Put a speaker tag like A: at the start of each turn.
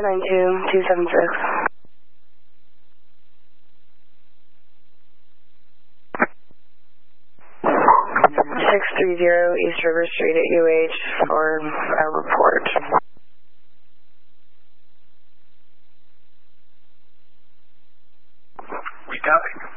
A: 492-276. 630 East River Street at UH for a report.
B: We copy.